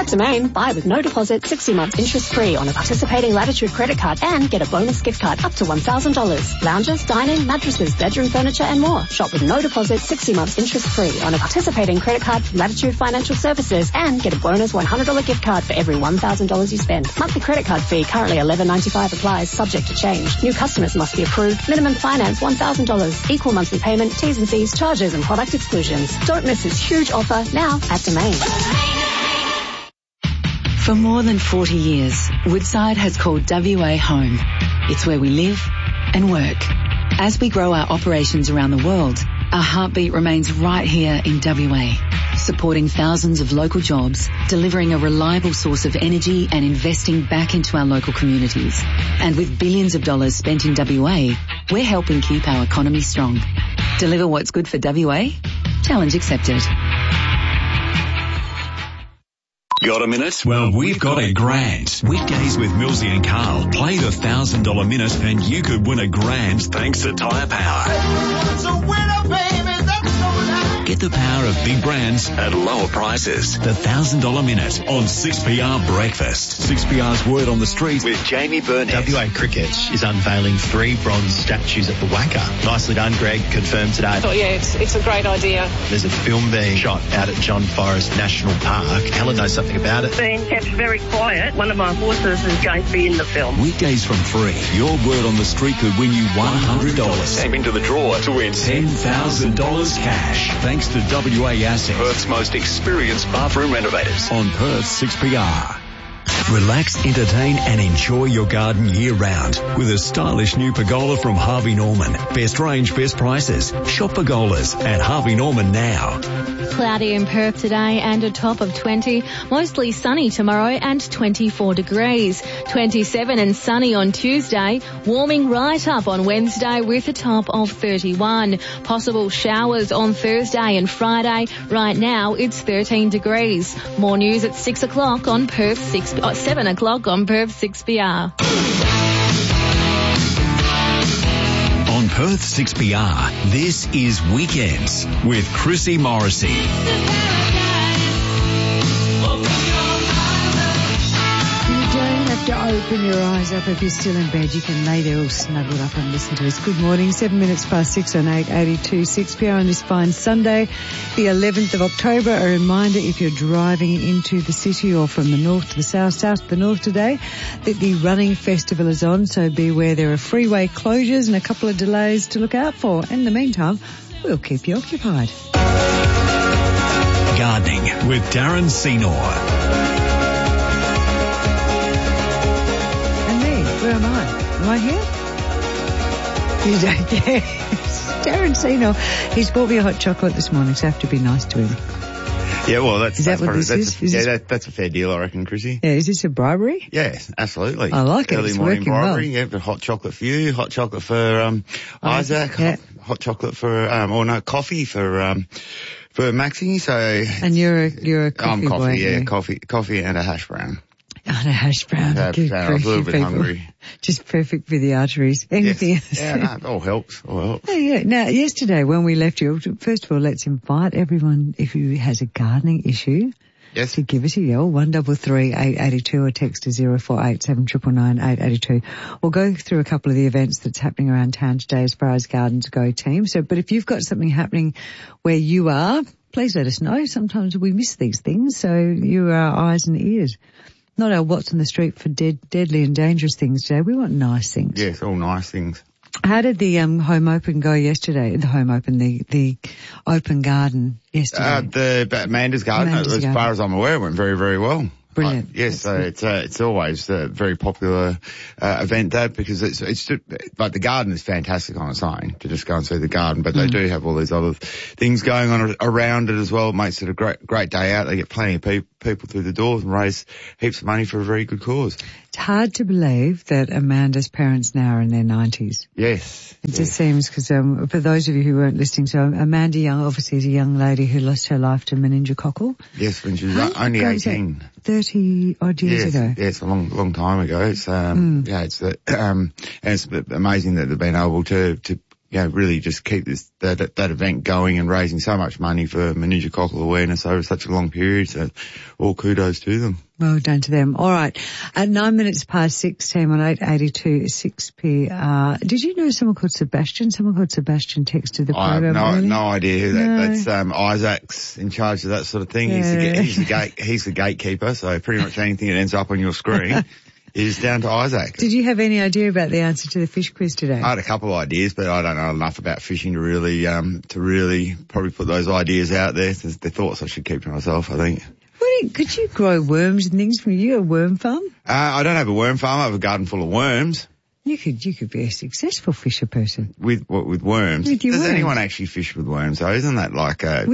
At Domain, buy with no deposit, 60 months interest-free on a participating Latitude credit card and get a bonus gift card up to $1,000. Lounges, dining, mattresses, bedroom furniture and more. Shop with no deposit, 60 months interest-free on a participating credit card from Latitude Financial Services and get a bonus $100 gift card for every $1,000 you spend. Monthly credit card fee currently $11.95 applies, subject to change. New customers must be approved. Minimum finance $1,000. Equal monthly payment, T's and C's, charges and product exclusions. Don't miss this huge offer now at Domain. For more than 40 years, Woodside has called WA home. It's where we live and work. As we grow our operations around the world, our heartbeat remains right here in WA, supporting thousands of local jobs, delivering a reliable source of energy and investing back into our local communities. And with billions of dollars spent in WA, we're helping keep our economy strong. Deliver what's good for WA? Challenge accepted. Got a minute? Well, we've got a grand. Weekdays with Millsy and Carl. Play the $1,000 minute and you could win a grand thanks to Tyre Power. Everyone's a winner, baby. That's so nice. Get the power of big brands at lower prices. The $1,000 minute on 6PR Breakfast. 6PR's word on the street with Jamie Burnett. WA Cricket is unveiling 3 bronze statues at the Wacker. Nicely done, Greg. Confirmed today. I thought, yeah, it's a great idea. There's a film being shot out at John Forrest National Park. Helen knows something about it. Being kept very quiet. One of my horses is going to be in the film. Weekdays from 3. Your word on the street could win you $100. Step into the draw to win $10,000 cash. Thanks to WA Assets, Perth's most experienced bathroom renovators. On Perth 6PR. Relax, entertain and enjoy your garden year-round with a stylish new pergola from Harvey Norman. Best range, best prices. Shop pergolas at Harvey Norman now. Cloudy in Perth today and a top of 20. Mostly sunny tomorrow and 24 degrees. 27 and sunny on Tuesday. Warming right up on Wednesday with a top of 31. Possible showers on Thursday and Friday. Right now it's 13 degrees. More news at 6 o'clock on Perth 7 o'clock on Perth 6PR. On Perth 6PR, this is Weekends with Chrissy Morrissey. To open your eyes up if you're still in bed. You can lay there all snuggled up and listen to us. Good morning, 7 minutes past 6 on 882 6PR on this fine Sunday, the 11th of October. A reminder, if you're driving into the city or from the north to the south, south to the north today, that the running festival is on, so beware there are freeway closures and a couple of delays to look out for. In the meantime, we'll keep you occupied. Gardening with Darren Senor. Where am I? Am I here? You don't care. Darren Senor. He's bought me a hot chocolate this morning, so I have to be nice to him. Yeah, well, that's what this is? That's a fair deal, I reckon, Chrissy. Yeah, is this a bribery? Yes, absolutely. I like it. Early it's morning working bribery. well. Yeah, but hot chocolate for you, hot chocolate for Isaac, yeah. hot chocolate for coffee for Maxie. So and you're a coffee I'm coffee, boy, yeah, coffee and a hash brown. And a hash brown. I was a little bit hungry. Just perfect for the arteries. Anything else? Yeah, no, it all helps. Oh, yeah. Now, yesterday when we left you, first of all, let's invite everyone, if who has a gardening issue, yes, to give us a yell, 133 882 or text to 0487 999 882. We'll go through a couple of the events that's happening around town today as far as gardens go, team. But if you've got something happening where you are, please let us know. Sometimes we miss these things, so you are our eyes and ears. Not our what's on the street for deadly and dangerous things today. We want nice things. Yes, all nice things. How did the home open go yesterday? The home open, the open garden yesterday. The Amanda's garden, as far as I'm aware, went very, very well. Brilliant. Yes, so it's always a very popular event, Dad, because it's just, like, the garden is fantastic on its own to just go and see the garden, but they do have all these other things going on around it as well. It makes it a great day out. They get plenty of people through the doors and raise heaps of money for a very good cause. It's hard to believe that Amanda's parents now are in their 90s. Yes. It just seems, because for those of you who weren't listening, so Amanda Young obviously is a young lady who lost her life to meningococcal. Yes, when she was only 18. 30 odd years ago. Yeah, it's a long time ago. It's, and it's amazing that they've been able to really just keep that event going and raising so much money for meningococcal awareness over such a long period. So all kudos to them. Well done to them. All right. At 9 minutes past 6, team on 882 6PR. Did you know someone called Sebastian? Someone called Sebastian texted the program. I have no idea who that's Isaac's in charge of that sort of thing. Yeah. He's the gatekeeper, so pretty much anything that ends up on your screen is down to Isaac. Did you have any idea about the answer to the fish quiz today? I had a couple of ideas, but I don't know enough about fishing to really probably put those ideas out there. They're thoughts I should keep to myself, I think. Could you grow worms and things from you, a worm farm? I don't have a worm farm. I have a garden full of worms. You could be a successful fisher person. With worms? With your Does worms? anyone actually fish with worms though? Isn't that like a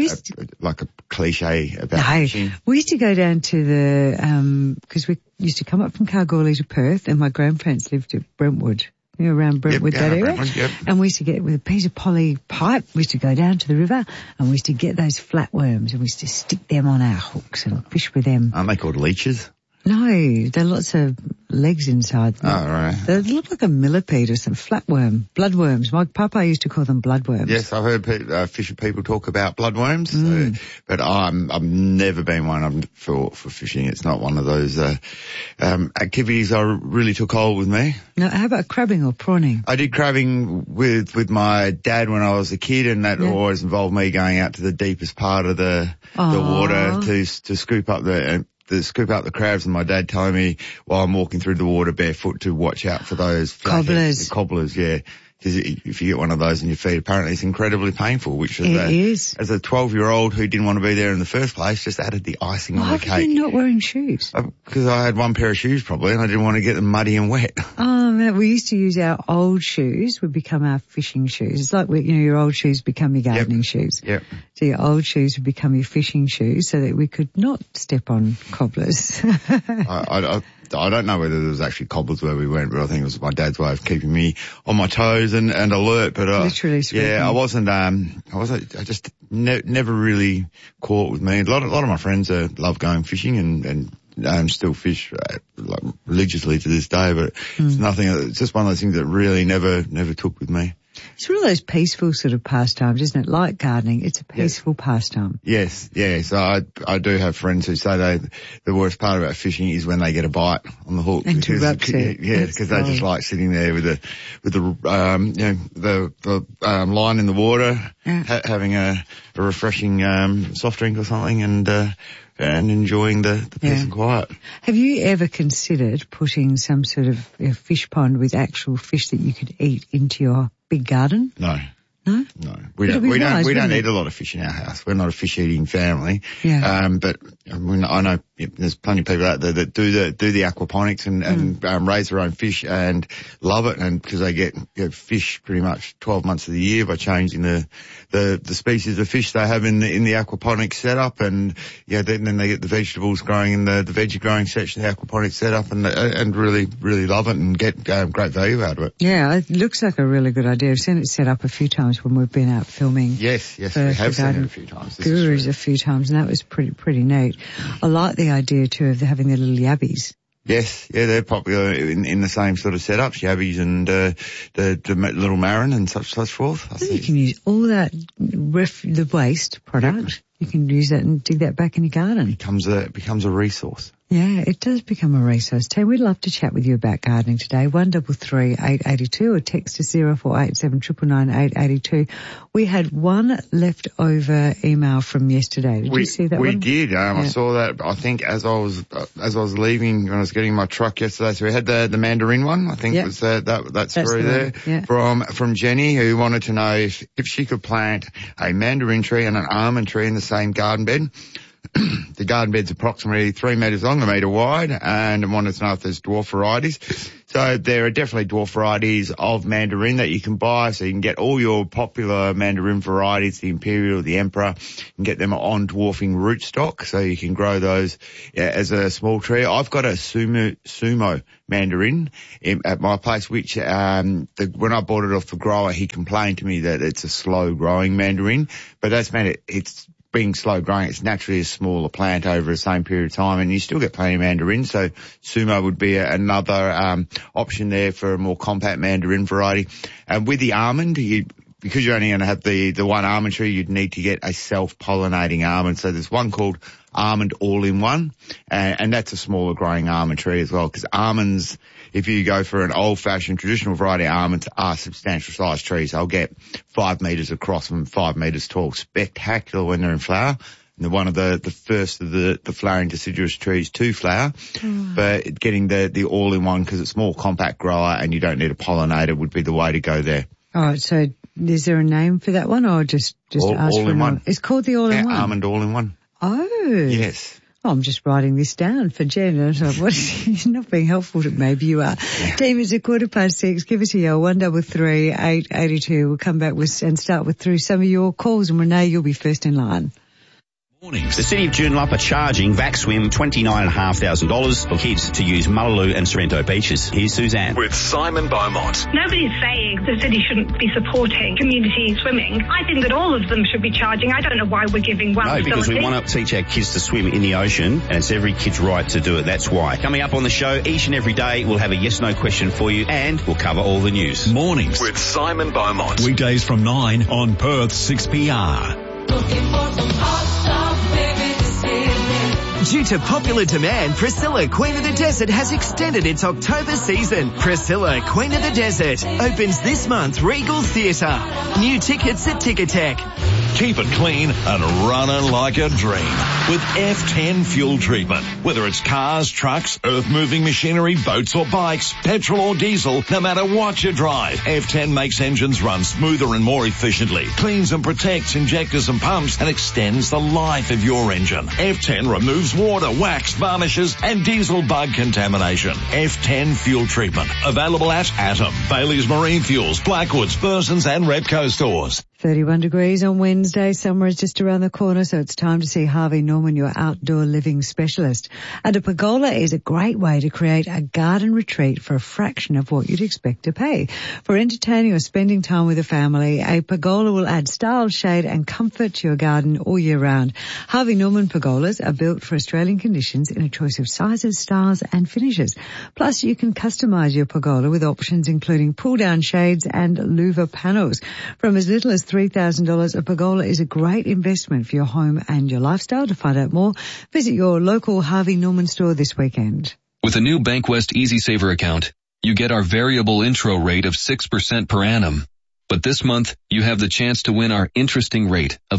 cliche about fishing? We used to go down to the, because we used to come up from Kalgoorlie to Perth, and my grandparents lived at Brentwood. Around Brentwood, that area. Yep. And we used to get, with a piece of poly pipe, we used to go down to the river and we used to get those flatworms and we used to stick them on our hooks and fish with them. Aren't they called leeches? No, they're lots of legs inside them. Oh, right. They look like a millipede or some flatworm. Bloodworms. My papa used to call them bloodworms. Yes, I've heard fisher people talk about bloodworms, but I've never been one for fishing. It's not one of those activities I really took hold with me. Now, how about crabbing or prawning? I did crabbing with my dad when I was a kid, and that always involved me going out to the deepest part of the water to scoop up the crabs, and my dad telling me while I'm walking through the water barefoot to watch out for those cobblers, yeah. Because if you get one of those in your feet, apparently it's incredibly painful, which is as a 12-year-old who didn't want to be there in the first place, just added the icing on the cake. Why were you not wearing shoes? Because I had one pair of shoes probably, and I didn't want to get them muddy and wet. Oh, man, we used to use our old shoes would become our fishing shoes. It's like, your old shoes become your gardening shoes. Yep. So your old shoes would become your fishing shoes so that we could not step on cobblers. I don't know whether there was actually cobblers where we went, but I think it was my dad's way of keeping me on my toes and alert. But literally speaking. Yeah, I just never really caught with me. A lot of my friends love going fishing and still fish religiously to this day, but it's nothing. It's just one of those things that really never took with me. It's one of those peaceful sort of pastimes, isn't it? Like gardening, it's a peaceful pastime. Yes, yeah. So I do have friends who say the worst part about fishing is when they get a bite on the hook. And to upset. Yeah, because they just like sitting there with the line in the water, having a refreshing soft drink or something, and enjoying the peace and quiet. Have you ever considered putting some sort of fish pond with actual fish that you could eat into your big garden? No. No? No. We don't eat a lot of fish in our house. We're not a fish eating family. Yeah. But I know there's plenty of people out there that do the aquaponics and raise their own fish and love it, and because they get fish pretty much 12 months of the year by changing the species of fish they have in the aquaponics setup, and then they get the vegetables growing in the veggie growing section of the aquaponics setup, and really, really love it and get great value out of it. Yeah, it looks like a really good idea. I've seen it set up a few times when we've been out filming. Yes, we have seen it a few times. Gurus a few times, and that was pretty neat. I like the idea too of having the little yabbies. Yes, yeah, they're popular in the same sort of setups, yabbies and the little marron and such forth. I think you can use all that the waste product. You can use that and dig that back in your garden. It becomes a resource. Yeah, it does become a resource. Tay, we'd love to chat with you about gardening today. 133 882 or text to 0487 999 882. We had one leftover email from yesterday. Did you see that one? We did. I saw that. I think as I was leaving when I was getting my truck yesterday. So we had the mandarin one. I think was that story there from Jenny, who wanted to know if she could plant a mandarin tree and an almond tree in the same garden bed. The garden bed's approximately 3 metres long, a metre wide, and I wanted to know if there's dwarf varieties. So there are definitely dwarf varieties of mandarin that you can buy, so you can get all your popular mandarin varieties, the Imperial, the Emperor, and get them on dwarfing rootstock, so you can grow those as a small tree. I've got a sumo mandarin at my place, which when I bought it off the grower, he complained to me that it's a slow growing mandarin, but that's meant it's being slow growing, it's naturally a smaller plant over the same period of time, and you still get plenty of mandarin. So sumo would be another option there for a more compact mandarin variety. And with the almond, because you're only going to have the one almond tree, you'd need to get a self-pollinating almond. So there's one called Almond All-in-One, and that's a smaller growing almond tree as well, because almonds, if you go for an old-fashioned traditional variety, almonds are substantial sized trees. They'll get 5 metres across and 5 metres tall. Spectacular when they're in flower. And they're one of the first of the flowering deciduous trees to flower. But getting the all-in-one, because it's more compact grower and you don't need a pollinator, would be the way to go there. All right, so is there a name for that one, or just ask for all-in-one? It's called the all-in-one? Yeah, Almond All-in-One. Oh. Yes. Oh, I'm just writing this down for Jen. I thought, what, you're not being helpful to maybe you are. Yeah. Team, it's 6:15. Give us a yell, 133 882. We'll come back and start through some of your calls, and Renee, you'll be first in line. Mornings. The City of Joondalup are charging VacSwim $29,500 for kids to use Mullaloo and Sorrento beaches. Here's Suzanne. With Simon Beaumont. Nobody's saying the city shouldn't be supporting community swimming. I think that all of them should be charging. I don't know why we're giving one facility. No, because we want to teach our kids to swim in the ocean, and it's every kid's right to do it. That's why. Coming up on the show, each and every day, we'll have a yes-no question for you, and we'll cover all the news. Mornings with Simon Beaumont. Weekdays from 9 on Perth 6PR. Looking for some hot stuff, baby, this evening. Due to popular demand, Priscilla, Queen of the Desert has extended its October season. Priscilla, Queen of the Desert opens this month, Regal Theatre. New tickets at Ticketek. Keep it clean and running like a dream with F10 fuel treatment. Whether it's cars, trucks, earth-moving machinery, boats or bikes, petrol or diesel, no matter what you drive, F10 makes engines run smoother and more efficiently, cleans and protects injectors and pumps, and extends the life of your engine. F10 removes water, wax, varnishes and diesel bug contamination. F10 fuel treatment. Available at Atom, Bailey's Marine Fuels, Blackwoods, Burson's and Repco stores. 31 degrees on Wednesday. Summer is just around the corner, so it's time to see Harvey Norman, your outdoor living specialist. And a pergola is a great way to create a garden retreat for a fraction of what you'd expect to pay. For entertaining or spending time with a family, a pergola will add style, shade and comfort to your garden all year round. Harvey Norman pergolas are built for Australian conditions in a choice of sizes, styles and finishes. Plus, you can customise your pergola with options including pull-down shades and louver panels. From as little as $3,000, a pergola is a great investment for your home and your lifestyle. To find out more, visit your local Harvey Norman store this weekend. With a new Bankwest EasySaver account, you get our variable intro rate of 6% per annum. But this month, you have the chance to win our interesting rate of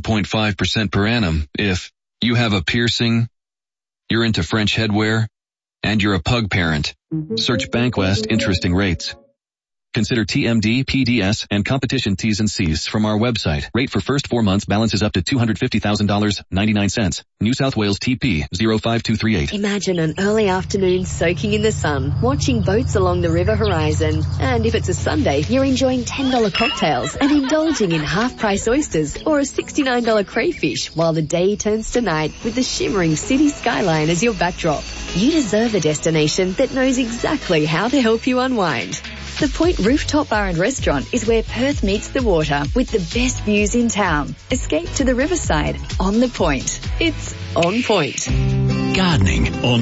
11.5% per annum if you have a piercing, you're into French headwear, and you're a pug parent. Search Bankwest Interesting Rates. Consider TMD, PDS, and competition T's and C's from our website. Rate for first 4 months balances up to $250,000, 99 cents. New South Wales TP 05238. Imagine an early afternoon soaking in the sun, watching boats along the river horizon. And if it's a Sunday, you're enjoying $10 cocktails and indulging in half-price oysters or a $69 crayfish while the day turns to night with the shimmering city skyline as your backdrop. You deserve a destination that knows exactly how to help you unwind. The Point Rooftop Bar and Restaurant is where Perth meets the water with the best views in town. Escape to the riverside on the Point. It's on point. Gardening on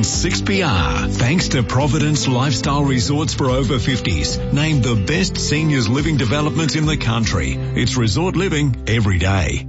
6PR. Thanks to Providence Lifestyle Resorts for over 50s. Named the best seniors living development in the country. It's resort living every day.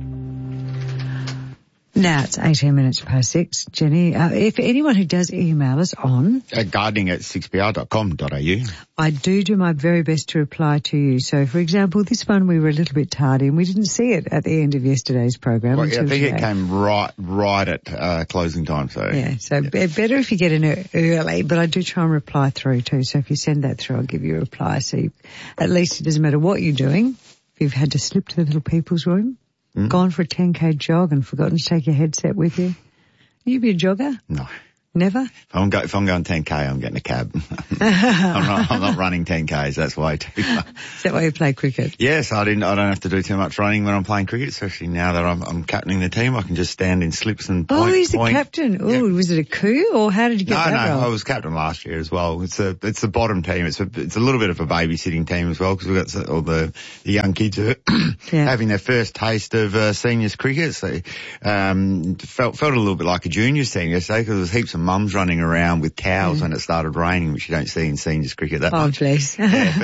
Now it's 18 minutes past 6. Jenny, if anyone who does email us on gardening@6pr.com.au, I do my very best to reply to you. So, for example, this one we were a little bit tardy and we didn't see it at the end of yesterday's program. Well, I think it came right at closing time. So yeah, so better if you get in early, but I do try and reply through too. So if you send that through, I'll give you a reply. So at least it doesn't matter what you're doing. If you've had to slip to the little people's room, gone for a 10K jog and forgotten to take your headset with you. You be a jogger? No. Never? If I'm going 10K, I'm getting a cab. I'm not running 10Ks. That's way too much. Is that why you play cricket? Yes, I don't have to do too much running when I'm playing cricket, especially now that I'm captaining the team. I can just stand in slips and point. Oh, he's the captain. Oh, yeah. Was it a coup or how did you get that role? No, I was captain last year as well. It's the bottom team. It's a little bit of a babysitting team as well because we've got all the young kids who are having their first taste of seniors cricket. So felt a little bit like a junior team yesterday because there was heaps of mums running around with towels when it started raining, which you don't see in seniors cricket that much. Oh, please.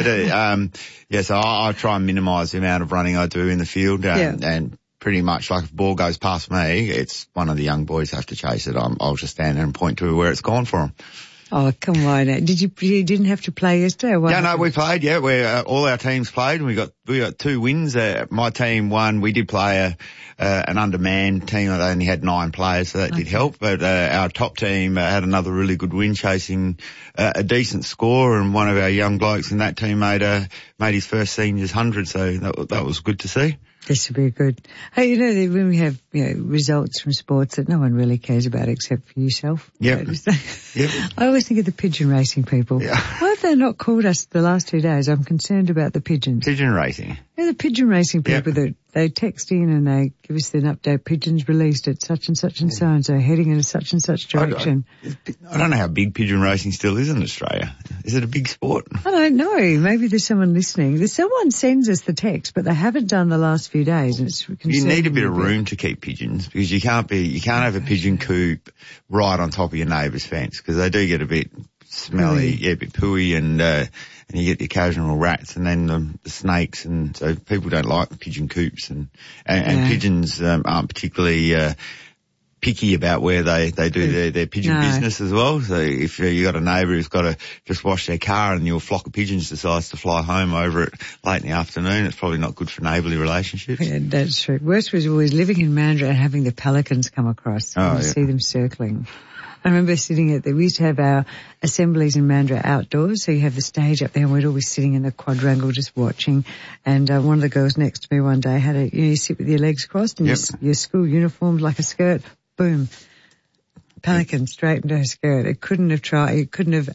So I try and minimise the amount of running I do in the field, and pretty much like if the ball goes past me, it's one of the young boys have to chase it. I'll just stand there and point to where it's gone for them. Oh, come on. You didn't have to play yesterday? No, we played, all our teams played, and we got 2 wins. My team won. We did play an undermanned team. They only had 9 players, so that did help. But our top team had another really good win, chasing a decent score, and one of our young blokes in that team made his first seniors 100, so that was good to see. This would be good. Hey, when we have results from sports that no one really cares about except for yourself. Yep. I always think of the pigeon racing people. Yeah. Why have they not called us the last 2 days? I'm concerned about the pigeons. Pigeon racing? Yeah, the pigeon racing people that they text in and they give us an update. Pigeons released at such and such and so heading in a such and such direction. I don't know how big pigeon racing still is in Australia. Is it a big sport? I don't know. Maybe there's someone listening. Someone sends us the text, but they haven't done the last few days. And it's you need a bit of room to keep pigeons, because you can't have a pigeon coop right on top of your neighbour's fence, because they do get a bit smelly, a bit pooey, and you get the occasional rats, and then the snakes, and so people don't like the pigeon coops, and pigeons aren't particularly picky about where they do their pigeon business as well. So if you got a neighbour who's got to just wash their car and your flock of pigeons decides to fly home over it late in the afternoon, it's probably not good for neighbourly relationships. Yeah, that's true. Worst was always living in Mandurah and having the pelicans come across and see them circling. I remember we used to have our assemblies in Mandurah outdoors, so you have the stage up there and we'd always sitting in the quadrangle just watching, and one of the girls next to me one day had you sit with your legs crossed and your school uniform like a skirt, boom, pelican straight into her skirt. It couldn't have, target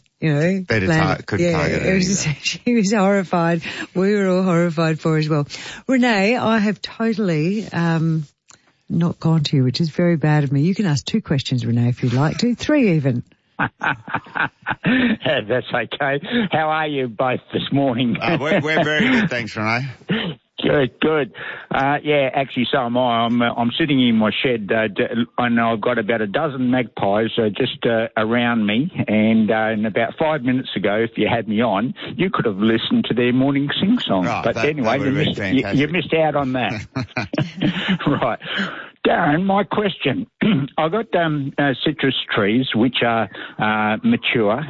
it. She was horrified. We were all horrified for her as well. Renee, I have totally not gone to you, which is very bad of me. You can ask 2 questions, Renee, if you'd like to. 3 even. That's okay. How are you both this morning? We're very good, thanks, Renee. Good. Actually, so am I. I'm sitting in my shed, and I've got about a dozen magpies just around me. And in about 5 minutes ago, if you had me on, you could have listened to their morning sing-song. But anyway, you missed out on that. Right. Darren, my question. I've got citrus trees which are mature,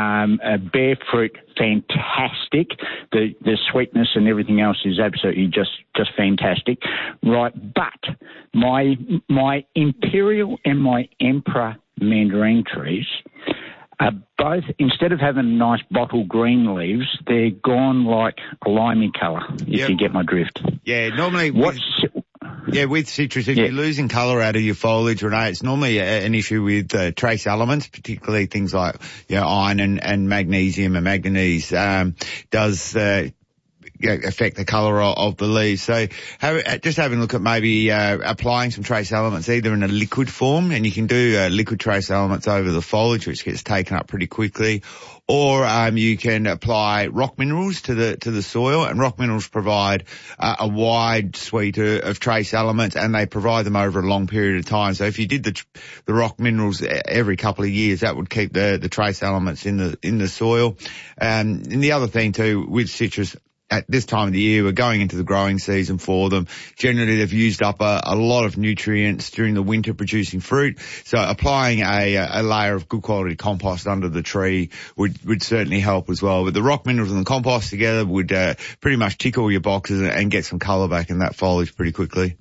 bear fruit, fantastic. The sweetness and everything else is absolutely just fantastic. Right, but my Imperial and my Emperor mandarin trees are both, instead of having nice bottle green leaves, they're gone like a limey colour, if you get my drift. Yeah, normally with citrus, if you're losing colour out of your foliage, Renee, it's normally an issue with trace elements, particularly things like iron and magnesium and manganese does affect the colour of the leaves. So just having a look at maybe applying some trace elements either in a liquid form, and you can do liquid trace elements over the foliage, which gets taken up pretty quickly, or you can apply rock minerals to the soil, and rock minerals provide a wide suite of trace elements, and they provide them over a long period of time. So if you did the rock minerals every couple of years, that would keep the trace elements in the soil. And the other thing too with citrus, at this time of the year, we're going into the growing season for them. Generally, they've used up a lot of nutrients during the winter producing fruit. So applying a layer of good quality compost under the tree would certainly help as well. But the rock minerals and the compost together would pretty much tick all your boxes and get some colour back in that foliage pretty quickly.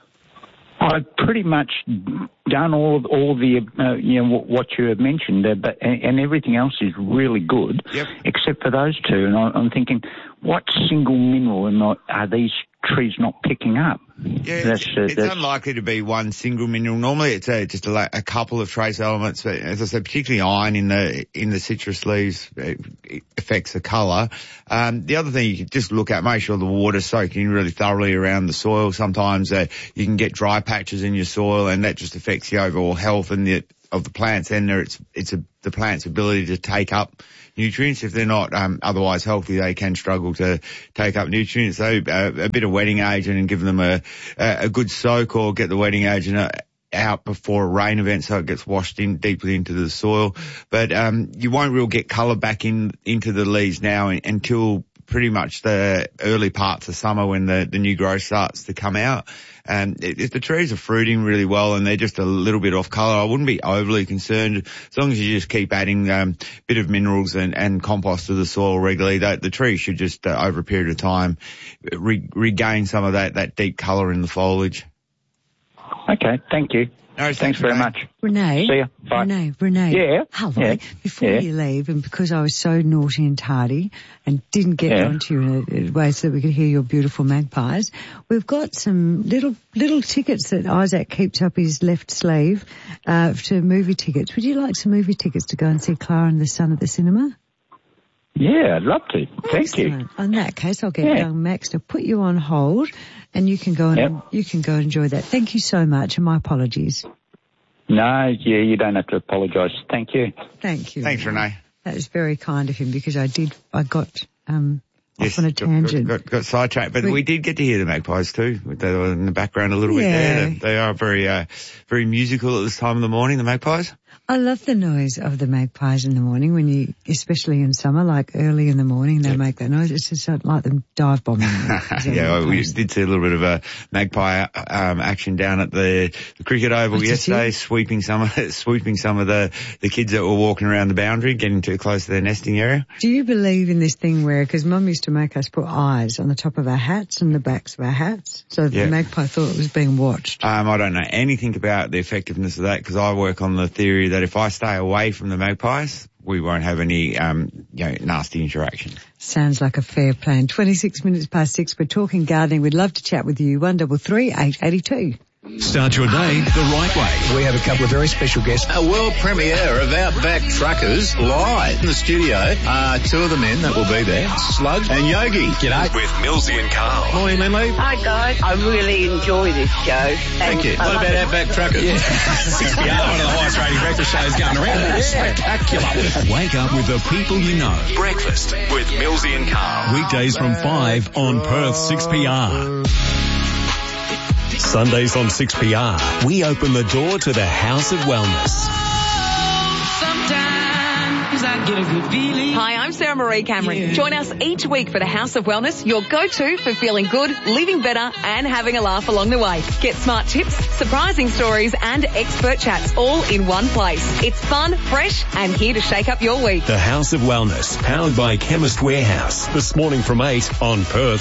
I've pretty much done all the what you have mentioned, and everything else is really good, except for those 2. And I'm thinking, what single mineral are these trees not picking up? Yeah, it's unlikely to be one single mineral. Normally it's just a couple of trace elements, but as I said, particularly iron in the citrus leaves it affects the colour. The other thing you can just look at, make sure the water's soaking really thoroughly around the soil. Sometimes you can get dry patches in your soil, and that just affects the overall health of the plants, and it's the plant's ability to take up nutrients. If they're not otherwise healthy, they can struggle to take up nutrients. So a bit of wetting agent and give them a good soak, or get the wetting agent out before a rain event, so it gets washed in deeply into the soil. But you won't really get colour back into the leaves now until pretty much the early parts of summer when the new growth starts to come out. If the trees are fruiting really well and they're just a little bit off colour, I wouldn't be overly concerned as long as you just keep adding bit of minerals and compost to the soil regularly. The tree should just over a period of time regain some of that deep colour in the foliage. Okay, thank you. No, thanks very much. Renee. See ya. Bye. Renee. Yeah. Hello. Yeah. Before you leave, and because I was so naughty and tardy and didn't get onto you in a way so that we could hear your beautiful magpies, we've got some little tickets that Isaac keeps up his left sleeve to movie tickets. Would you like some movie tickets to go and see Clara and the Sun at the cinema? Yeah, I'd love to. Thank you. In that case, I'll get young Max to put you on hold, and you can go and enjoy that. Thank you so much, and my apologies. No, you don't have to apologise. Thank you. Thank you. Thanks, Renee. That was very kind of him because I got off on a tangent. Got sidetracked, but we did get to hear the magpies too. They were in the background a little bit there. They are very musical at this time of the morning, the magpies. I love the noise of the magpies in the morning especially in summer, like early in the morning, they make that noise. It's just like them dive bombing. We did see a little bit of a magpie action down at the cricket oval yesterday, swooping some of the kids that were walking around the boundary, getting too close to their nesting area. Do you believe in this thing where, because Mum used to make us put eyes on the top of our hats and the backs of our hats, so the magpie thought it was being watched? I don't know anything about the effectiveness of that because I work on the theory that if I stay away from the magpies, we won't have any, nasty interaction. Sounds like a fair plan. 26 minutes past 6. We're talking gardening. We'd love to chat with you. 133 882. Start your day the right way. We have a couple of very special guests. A world premiere of Outback Truckers live in the studio. Two of the men that will be there, Slug and Yogi. G'day. With Millsy and Carl. Morning, Lindley. Hi, guys. I really enjoy this show. Thank you. What about Outback Truckers? 6PR, one of the highest rated breakfast shows going around. Spectacular. Wake up with the people you know. Breakfast with Millsy and Carl. Weekdays from 5 on Perth 6PR. Sundays on 6PR, we open the door to the House of Wellness. Hi, I'm Sarah Marie Cameron. Yeah. Join us each week for the House of Wellness, your go-to for feeling good, living better and having a laugh along the way. Get smart tips, surprising stories and expert chats all in one place. It's fun, fresh and here to shake up your week. The House of Wellness, powered by Chemist Warehouse. This morning from 8 on Perth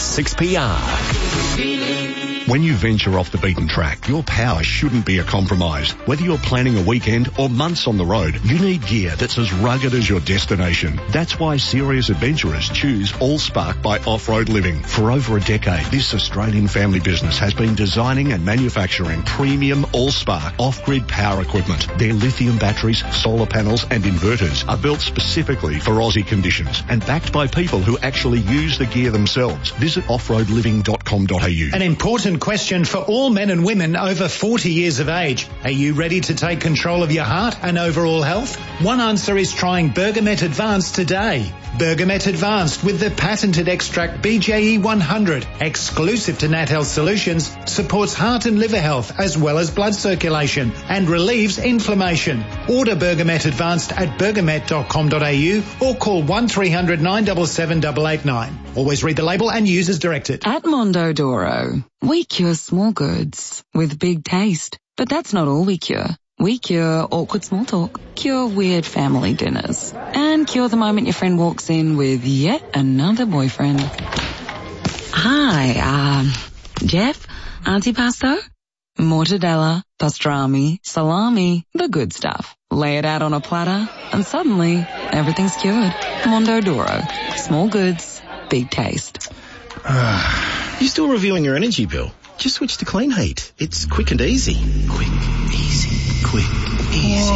6PR. When you venture off the beaten track, your power shouldn't be a compromise. Whether you're planning a weekend or months on the road, you need gear that's as rugged as your destination. That's why serious adventurers choose Allspark by Off-Road Living. For over a decade, this Australian family business has been designing and manufacturing premium Allspark off-grid power equipment. Their lithium batteries, solar panels and inverters are built specifically for Aussie conditions and backed by people who actually use the gear themselves. Visit offroadliving.com.au. An important question for all men and women over 40 years of age. Are you ready to take control of your heart and overall health? One answer is trying Bergamet Advanced today. Bergamet Advanced with the patented extract BJE 100, exclusive to Nat Health Solutions, supports heart and liver health as well as blood circulation and relieves inflammation. Order Bergamet Advanced at bergamet.com.au or call 1300 977 889. Always read the label and use as directed. At Mondo Doro, we cure small goods with big taste. But that's not all we cure. We cure awkward small talk, cure weird family dinners, and cure the moment your friend walks in with yet another boyfriend. Hi, Jeff, antipasto, mortadella, pastrami, salami, the good stuff. Lay it out on a platter, and suddenly everything's cured. Mondo Doro, small goods, big taste. You still reviewing your energy bill? Just switch to Clean Heat. It's quick and easy. Quick, easy, quick, easy.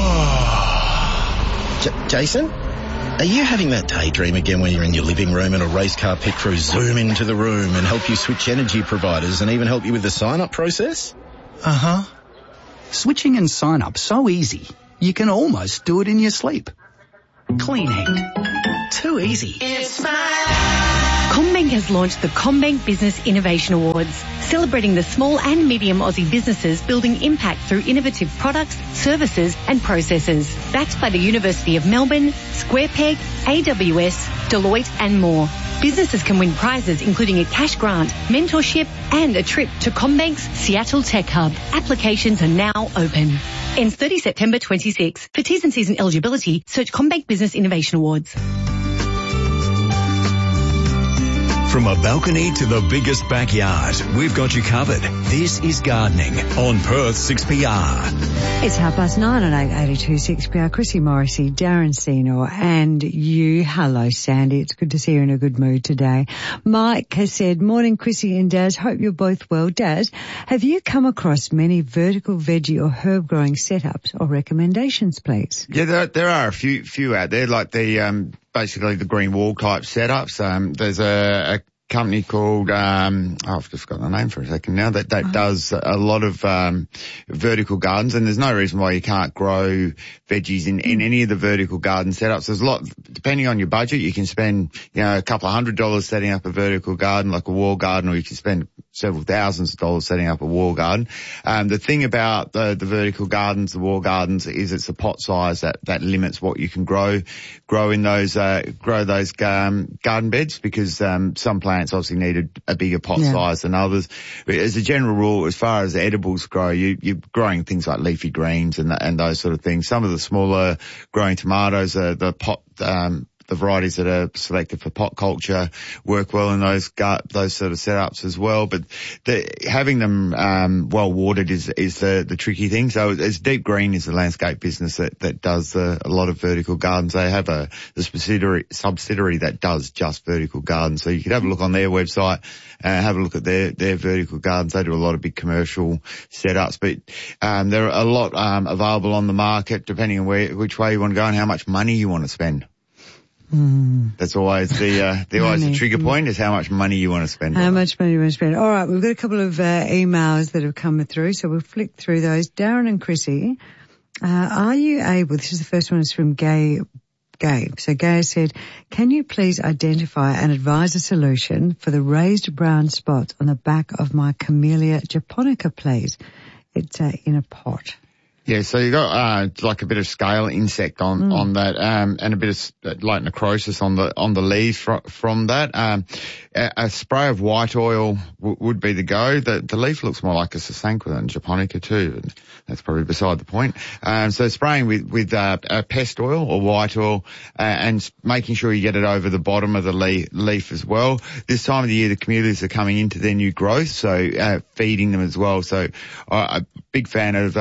Jason, are you having that daydream again when you're in your living room and a race car pit crew zoom into the room and help you switch energy providers and even help you with the sign-up process? Uh-huh. Switching and sign-up so easy, you can almost do it in your sleep. Clean Heat. Too easy. CommBank has launched the CommBank Business Innovation Awards. celebrating the small and medium Aussie businesses building impact through innovative products, services and processes. Backed by the University of Melbourne, SquarePeg, AWS, Deloitte and more. Businesses can win prizes including a cash grant, mentorship and a trip to CommBank's Seattle Tech Hub. Applications are now open. Ends 30 September 26. For T's and C's and eligibility, search CommBank Business Innovation Awards. From a balcony to the biggest backyard, we've got you covered. This is Gardening on Perth 6PR. It's 9:30 on 882 6PR. Chrissy Morrissey, Darren Senor and you. Hello, Sandy. It's good to see you in a good mood today. Mike has said, morning, Chrissy and Daz. Hope you're both well. Daz, have you come across many vertical veggie or herb growing setups or recommendations, please? Yeah, there are a few out there, like the basically the green wall type setups. There's a company called, I've just got the name for a second now, that does a lot of vertical gardens, and there's no reason why you can't grow veggies in any of the vertical garden setups. There's a lot, depending on your budget, you can spend, a couple of $100 setting up a vertical garden like a wall garden, or you can spend several thousands of dollars setting up a wall garden. The thing about the vertical gardens, the wall gardens, is it's the pot size that limits what you can grow in those garden beds, because some plants obviously need a bigger pot size than others. But as a general rule, as far as edibles grow, you're growing things like leafy greens and those sort of things. Some of the smaller growing tomatoes, the varieties that are selected for pot culture work well in those sort of setups as well. But having them well watered is the tricky thing. So as Deep Green is the landscape business that does a lot of vertical gardens. They have the subsidiary that does just vertical gardens. So you could have a look on their website and have a look at their vertical gardens. They do a lot of big commercial setups, but there are a lot available on the market depending on which way you want to go and how much money you want to spend. That's always the trigger point, is how much money you want to spend. How much money you want to spend. All right, we've got a couple of emails that have come through, so we'll flick through those. Darren and Chrissy, are you able, this is the first one, is from Gabe. So Gay said, can you please identify and advise a solution for the raised brown spots on the back of my Camellia japonica, please? It's in a pot. Yeah, so you got like a bit of scale insect on that, and a bit of like necrosis on the leaves from that. A spray of white oil would be the go. The leaf looks more like a Sasanqua than japonica too, and that's probably beside the point. So spraying with pest oil or white oil, and making sure you get it over the bottom of the leaf as well. This time of the year, the camellias are coming into their new growth, so feeding them as well. So a big fan of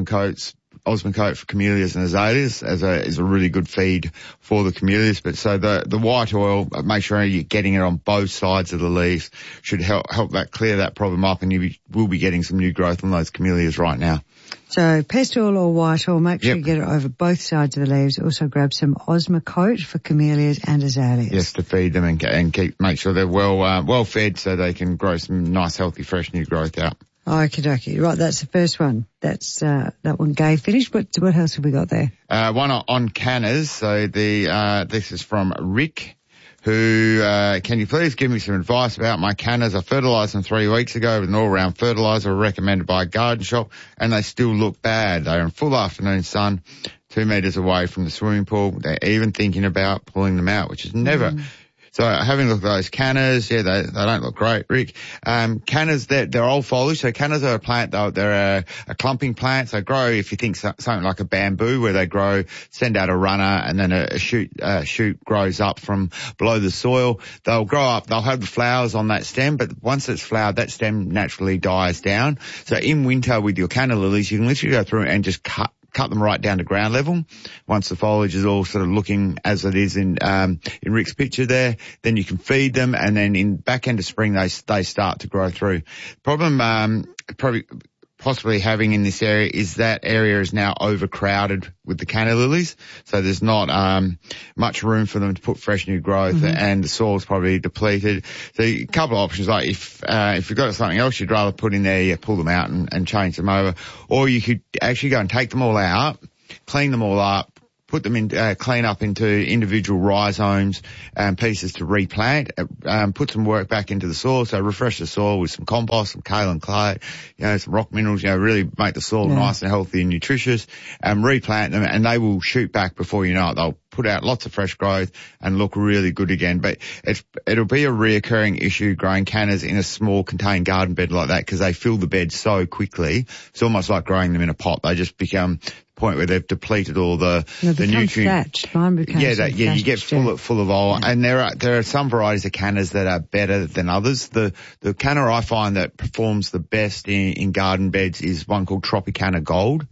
Osmocote for camellias and azaleas is a really good feed for the camellias. But so the white oil, make sure you're getting it on both sides of the leaves, should help that clear that problem up, and you will be getting some new growth on those camellias right now. So pest oil or white oil, make sure you get it over both sides of the leaves. Also grab some Osmocote for camellias and azaleas. Yes, to feed them and make sure they're well fed, so they can grow some nice, healthy, fresh new growth out. Okie dokie. Right, that's the first one. That's that one Gay finished. What else have we got there? One on canners. So this is from Rick, who can you please give me some advice about my canners? I fertilised them 3 weeks ago with an all-round fertiliser recommended by a garden shop, and they still look bad. They're in full afternoon sun, 2 metres away from the swimming pool. They're even thinking about pulling them out, which is never... So having a look at those canners, they don't look great, Rick. Canners, they're old foliage. So canners are a plant, they're a clumping plant. They grow, if you think something like a bamboo, where they grow, send out a runner, and then a shoot grows up from below the soil. They'll grow up, they'll have the flowers on that stem, but once it's flowered, that stem naturally dies down. So in winter with your canna lilies, you can literally go through and just cut them right down to ground level. Once the foliage is all sort of looking as it is in Rick's picture there, then you can feed them, and then in back end of spring they start to grow through. Problem possibly having in this area is that area is now overcrowded with the canna lilies, so there's not much room for them to put fresh new growth, and the soil's probably depleted. So a couple of options, like if you've got something else you'd rather put in there, pull them out and change them over, or you could actually go and take them all out, clean them all up, put them in, clean up into individual rhizomes and pieces to replant, put some work back into the soil, so refresh the soil with some compost, some kale and clay, some rock minerals, really make the soil nice and healthy and nutritious, and replant them, and they will shoot back before you know it. They'll put out lots of fresh growth and look really good again. But it'll be a reoccurring issue growing cannas in a small contained garden bed like that, because they fill the bed so quickly. It's almost like growing them in a pot. They just become point where they've depleted all the nutrients. You get full of oil. Yeah. And there are some varieties of cannas that are better than others. The canna I find that performs the best in garden beds is one called Tropicana Gold.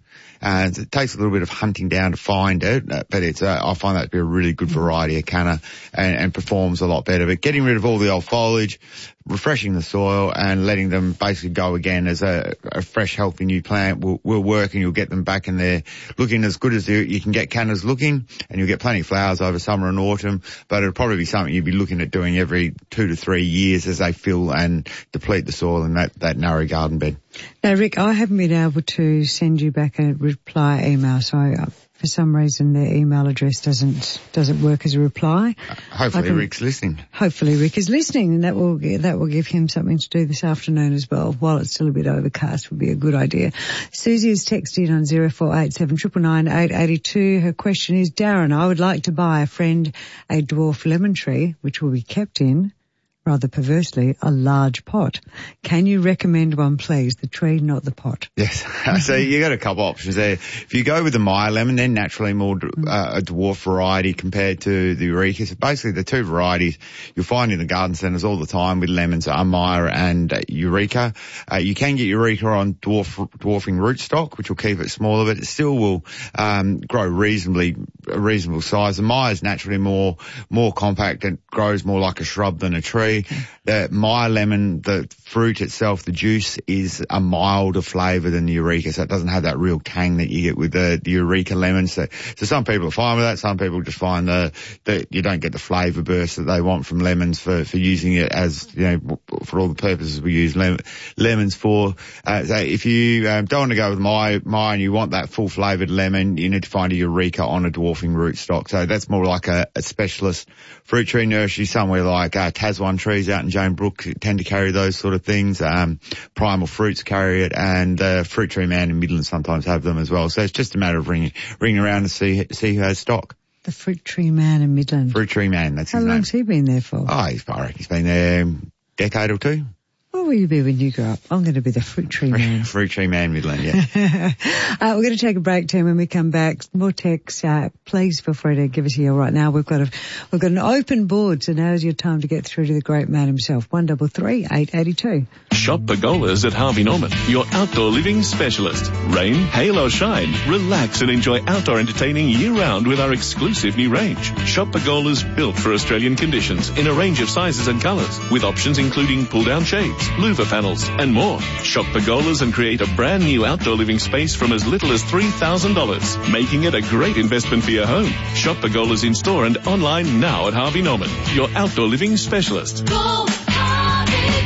It takes a little bit of hunting down to find it, but I find that to be a really good variety of canna and performs a lot better. But getting rid of all the old foliage, refreshing the soil and letting them basically go again as a fresh, healthy new plant will work, and you'll get them back in there looking as good as you can get cannas looking, and you'll get plenty of flowers over summer and autumn, but it'll probably be something you'd be looking at doing every 2 to 3 years as they fill and deplete the soil in that narrow garden bed. Now, Rick, I haven't been able to send you back a reply email, so for some reason their email address doesn't work as a reply. Hopefully Rick's listening. Hopefully Rick is listening, and that will give him something to do this afternoon as well. While it's still a bit overcast, would be a good idea. Susie has texted on 0487 999 882. Her question is, Darren, I would like to buy a friend a dwarf lemon tree, which will be kept in, rather perversely, a large pot. Can you recommend one, please? The tree, not the pot. Yes. So you got a couple options there. If you go with the Meyer lemon, they're naturally more a dwarf variety compared to the Eureka. So basically the two varieties you'll find in the garden centres all the time with lemons are Meyer and Eureka. You can get Eureka on dwarfing rootstock, which will keep it smaller, but it still will grow a reasonable size. The Meyer's naturally more compact and grows more like a shrub than a tree. The Meyer lemon, the fruit itself, the juice is a milder flavour than the Eureka, so it doesn't have that real tang that you get with the Eureka lemon. So some people are fine with that. Some people just find that you don't get the flavour burst that they want from lemons for using it as, for all the purposes we use lemons for. So if you don't want to go with Meyer and you want that full flavoured lemon, you need to find a Eureka on a dwarfing rootstock. So that's more like a specialist fruit tree nursery somewhere like Taswan Trees out in Jane Brook tend to carry those sort of things. Primal Fruits carry it, and Fruit Tree Man in Midland sometimes have them as well. So it's just a matter of ringing around to see who has stock. The Fruit Tree Man in Midland. Fruit Tree Man, that's his name. How long's he been there for? I reckon he's been there a decade or two. What will you be when you grow up? I'm going to be the Fruit Tree Man. Fruit Tree Man Midland, yeah. We're going to take a break, Tim. When we come back, more texts. Please feel free to give us a yell right now. We've got an open board, so now's your time to get through to the great man himself. 133 882. Shop Pergolas at Harvey Norman, your outdoor living specialist. Rain, hail or shine, relax and enjoy outdoor entertaining year-round with our exclusive new range. Shop Pergolas built for Australian conditions in a range of sizes and colours, with options including pull-down shades, louver panels and more. Shop Pergolas and create a brand new outdoor living space from as little as $3,000, making it a great investment for your home. Shop Pergolas in store and online now at Harvey Norman, your outdoor living specialist. Go, Harvey,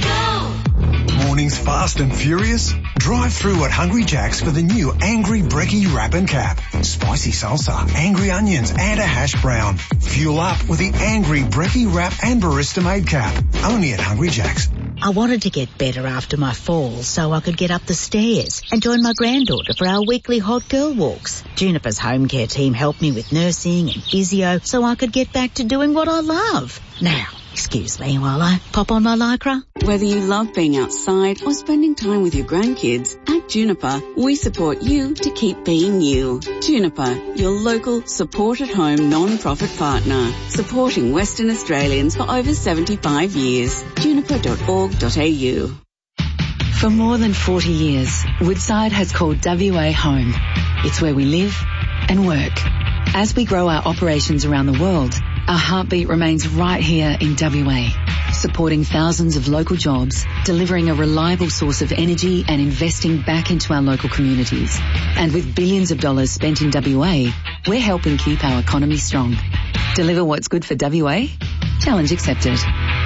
go! Mornings fast and furious? Drive through at Hungry Jack's for the new Angry Brekkie Wrap and Cap. Spicy salsa, angry onions and a hash brown. Fuel up with the Angry Brekkie Wrap and Barista Made Cap. Only at Hungry Jack's. I wanted to get better after my fall so I could get up the stairs and join my granddaughter for our weekly hot girl walks. Juniper's home care team helped me with nursing and physio so I could get back to doing what I love. Now, excuse me while I pop on my Lycra. Whether you love being outside or spending time with your grandkids, at Juniper, we support you to keep being you. Juniper, your local support-at-home non-profit partner, supporting Western Australians for over 75 years. Juniper.org.au. For more than 40 years, Woodside has called WA home. It's where we live and work. As we grow our operations around the world, our heartbeat remains right here in WA, supporting thousands of local jobs, delivering a reliable source of energy and investing back into our local communities. And with billions of dollars spent in WA, we're helping keep our economy strong. Deliver what's good for WA? Challenge accepted.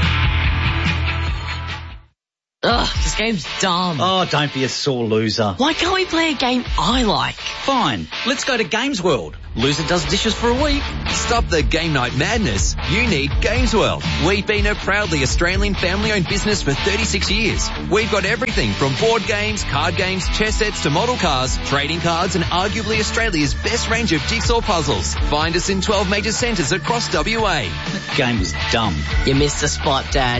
Ugh, this game's dumb. Oh, don't be a sore loser. Why can't we play a game I like? Fine, let's go to Games World. Loser does dishes for a week. Stop the game night madness. You need Games World. We've been a proudly Australian family-owned business for 36 years. We've got everything from board games, card games, chess sets to model cars, trading cards and arguably Australia's best range of jigsaw puzzles. Find us in 12 major centres across WA. That game was dumb. You missed the spot, Dad.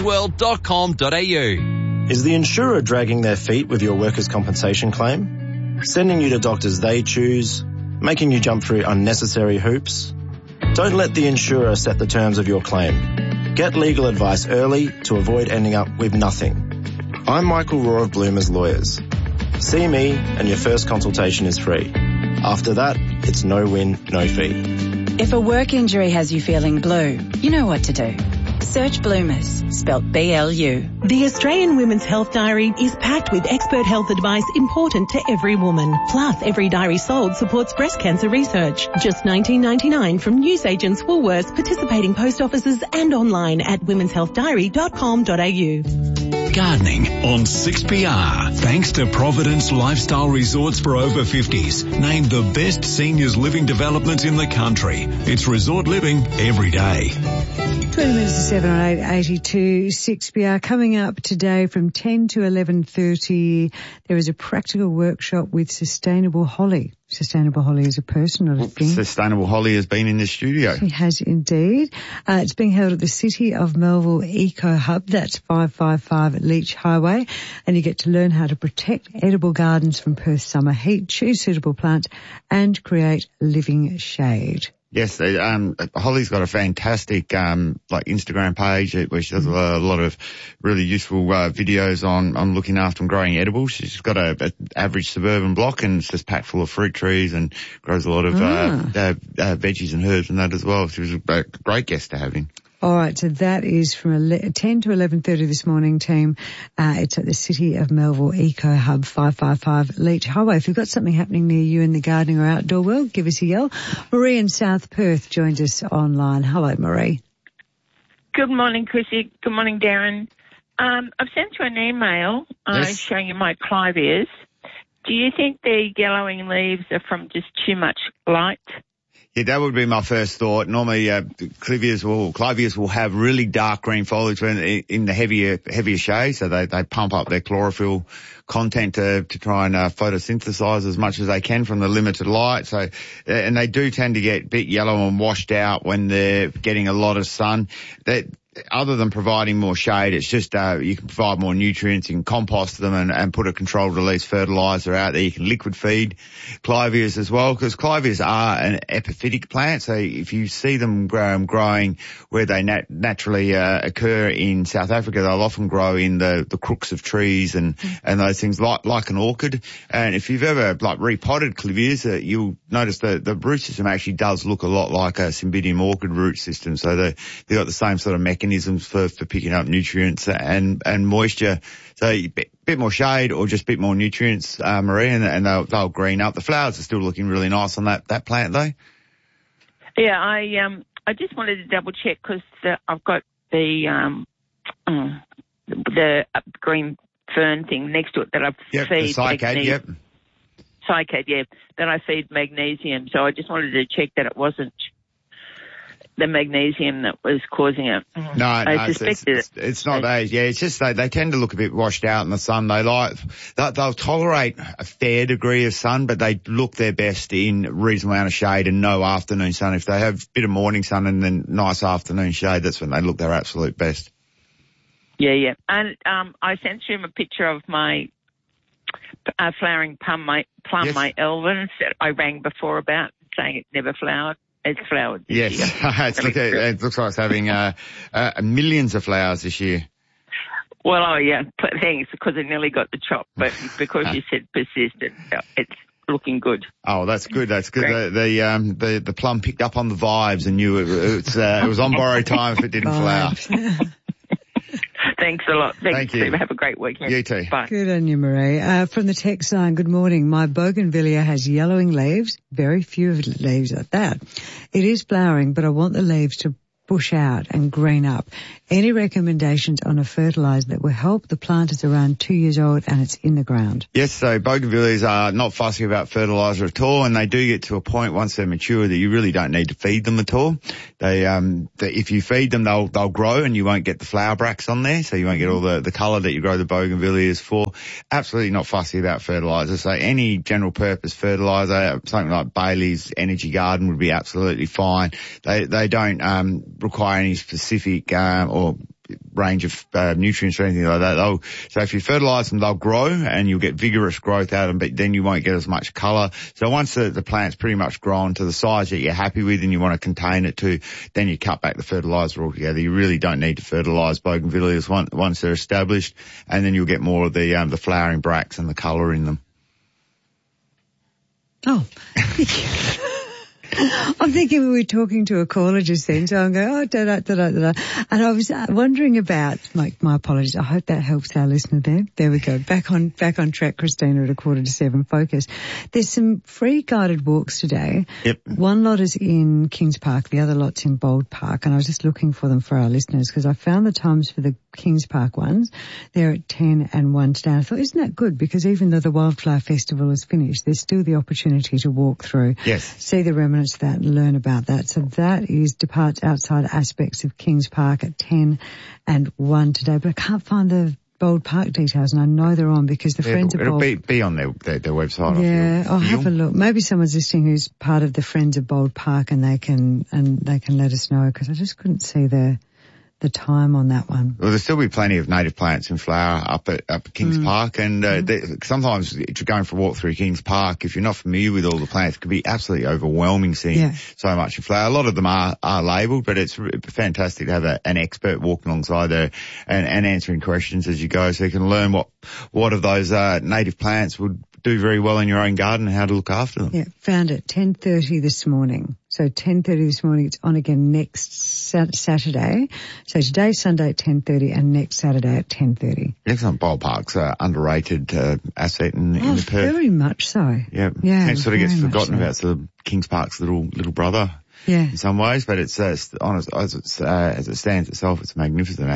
Gamesworld.com.au. Is the insurer dragging their feet with your workers' compensation claim? Sending you to doctors they choose? Making you jump through unnecessary hoops? Don't let the insurer set the terms of your claim. Get legal advice early to avoid ending up with nothing. I'm Michael Rohr of Bloomers Lawyers. See me and your first consultation is free. After that, it's no win, no fee. If a work injury has you feeling blue, you know what to do. Search Bloomers, spelt B-L-U. The Australian Women's Health Diary is packed with expert health advice important to every woman. Plus, every diary sold supports breast cancer research. Just $19.99 from newsagents, Woolworths, participating post offices and online at womenshealthdiary.com.au. Gardening on 6PR. Thanks to Providence Lifestyle Resorts for over 50s. Named the best seniors living developments in the country. It's resort living every day. 20 minutes to 7 on 882 6PR. Coming up today from 10 to 11:30, there is a practical workshop with Sustainable Holly. Sustainable Holly is a person, not a thing. Sustainable Holly has been in the studio. He has indeed. It's being held at the City of Melville Eco Hub. That's 555 Leach Highway. And you get to learn how to protect edible gardens from Perth's summer heat, choose suitable plants and create living shade. Yes, Holly's got a fantastic Instagram page where she does a lot of really useful videos on looking after and growing edibles. She's got a average suburban block and it's just packed full of fruit trees and grows a lot of veggies and herbs and that as well. She was a great guest to have in. All right, so that is from 10 to 11:30 this morning, team. It's at the City of Melville Eco Hub, 555 Leach Highway. If you've got something happening near you in the gardening or outdoor world, give us a yell. Marie in South Perth joins us online. Hello, Marie. Good morning, Chrissy. Good morning, Darren. I've sent you an email showing you my clivias. Do you think the yellowing leaves are from just too much light? Yeah, that would be my first thought. Normally, clivias will have really dark green foliage in the heavier shade, so they pump up their chlorophyll content to try and photosynthesize as much as they can from the limited light. So, and they do tend to get a bit yellow and washed out when they're getting a lot of sun. Other than providing more shade, it's just you can provide more nutrients, you can compost them and put a controlled release fertilizer out there. You can liquid feed clivias as well, because clivias are an epiphytic plant. So if you see them growing where they naturally occur in South Africa, they'll often grow in the crooks of trees and those things like an orchid. And if you've ever repotted clivias, you'll notice the root system actually does look a lot like a Cymbidium orchid root system. So they've got the same sort of mechanisms for picking up nutrients and moisture. So a bit more shade or just a bit more nutrients, Marie, and they'll green up. The flowers are still looking really nice on that plant though. Yeah, I just wanted to double check because I've got the green fern thing next to it that I feed. The cycad, Cycad, yeah, that I feed magnesium. So I just wanted to check that it wasn't the magnesium that was causing it. No, I suspected it's not those. Yeah, it's just they tend to look a bit washed out in the sun. They'll tolerate a fair degree of sun, but they look their best in reasonable amount of shade and no afternoon sun. If they have a bit of morning sun and then nice afternoon shade, that's when they look their absolute best. Yeah. And I sent you a picture of my flowering plum, my Elvin, that I rang before about, saying it never flowered. It's flowered this year. It looks like it's having millions of flowers this year. Well, yeah, thanks, because I nearly got the chop, but because you said persistent, it's looking good. Oh, that's good. That's good. The plum picked up on the vibes and knew it was on borrowed time if it didn't flower. Thanks a lot. Thank you. Have a great weekend. You too. Bye. Good on you, Marie. From the text line, good morning. My bougainvillea has yellowing leaves, very few leaves at that. It is flowering, but I want the leaves to bush out and green up. Any recommendations on a fertiliser that will help? The plant is around 2 years old and it's in the ground. Yes, so bougainvilleas are not fussy about fertiliser at all, and they do get to a point once they're mature that you really don't need to feed them at all. If you feed them, they'll grow and you won't get the flower bracts on there, so you won't get all the colour that you grow the bougainvilleas for. Absolutely not fussy about fertiliser. So any general purpose fertiliser, something like Bailey's Energy Garden would be absolutely fine. They don't require any specific or range of nutrients or anything like that. So if you fertilise them, they'll grow and you'll get vigorous growth out of them, but then you won't get as much colour. So once the plant's pretty much grown to the size that you're happy with and you want to contain it to, then you cut back the fertiliser altogether. You really don't need to fertilise bougainvilleas once they're established, and then you'll get more of the flowering bracts and the colour in them. Oh, I'm thinking we were talking to a caller just then, so I'm going, oh, da-da. And I was wondering about, my apologies, I hope that helps our listener there. There we go. Back on track, Christina, at 6:45 Focus. There's some free guided walks today. Yep. One lot is in Kings Park, the other lot's in Bold Park, and I was just looking for them for our listeners because I found the times for the Kings Park ones. They're at 10 and 1 today. I thought, isn't that good? Because even though the Wildflower Festival is finished, there's still the opportunity to walk through, yes, see the remnants of that and learn about that. So that departs outside aspects of Kings Park at 10 and 1 today. But I can't find the Bold Park details, and I know they're on because the Friends of Bold... It'll be on their website. Yeah, I'll have a look. Maybe someone's listening who's part of the Friends of Bold Park and they can let us know, because I just couldn't see the time on that one. Well, there'll still be plenty of native plants in flower up at Kings Park, and sometimes if you're going for a walk through Kings Park, if you're not familiar with all the plants, it can be absolutely overwhelming seeing so much in flower. A lot of them are labelled, but it's fantastic to have an expert walking alongside there and answering questions as you go, so you can learn what of those native plants would do very well in your own garden and how to look after them. Yeah, found it 10:30 this morning. So 10:30 this morning, it's on again next Saturday. So today, Sunday at 10:30 and next Saturday at 10:30. Excellent. Bold Park's an underrated asset in the Perth. Very much so. Yeah. It sort of gets forgotten about. So Kings Park's little brother. Yeah. In some ways, but it's honest as it stands itself, it's a magnificent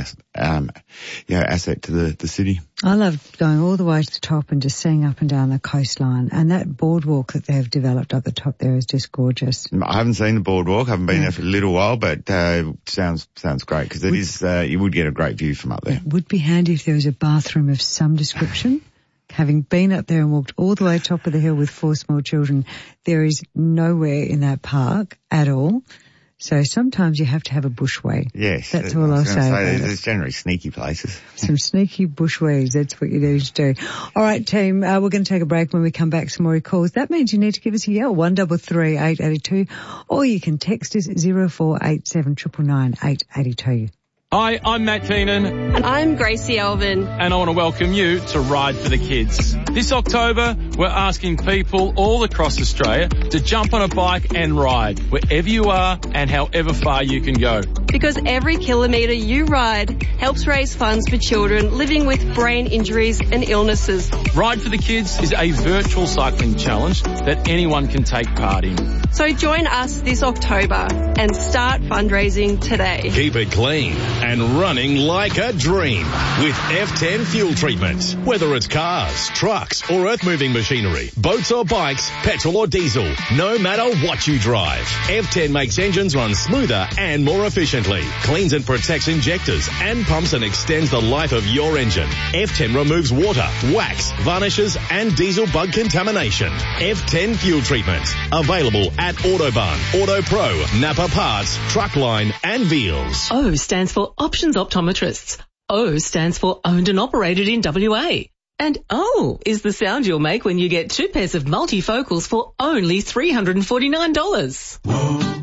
asset to the city. I love going all the way to the top and just seeing up and down the coastline, and that boardwalk that they've developed up the top there is just gorgeous. I haven't seen the boardwalk. I haven't been there for a little while, but sounds great because it is. You would get a great view from up there. It would be handy if there was a bathroom of some description. Having been up there and walked all the way top of the hill with 4 small children, there is nowhere in that park at all. So sometimes you have to have a bushway. Yes. That's all I'll say about it. There's generally sneaky places. Some sneaky bushways, that's what you need to do. All right, team, we're going to take a break. When we come back, some more calls. That means you need to give us a yell, 1338 882, or you can text us 0487 999 882. Hi, I'm Matt Keenan. And I'm Gracie Elvin. And I want to welcome you to Ride for the Kids. This October, we're asking people all across Australia to jump on a bike and ride wherever you are and however far you can go. Because every kilometre you ride helps raise funds for children living with brain injuries and illnesses. Ride for the Kids is a virtual cycling challenge that anyone can take part in. So join us this October and start fundraising today. Keep it clean and running like a dream with F10 fuel treatment. Whether it's cars, trucks or earth-moving machinery, boats or bikes, petrol or diesel, no matter what you drive, F10 makes engines run smoother and more efficiently, cleans and protects injectors and pumps and extends the life of your engine. F10 removes water, wax, varnishes and diesel bug contamination. F10 fuel treatment. Available at Autobarn, AutoPro, Napa Parts, Truckline and Veals. O stands for Options Optometrists. O stands for Owned and Operated in WA. And O is the sound you'll make when you get 2 pairs of multifocals for only $349.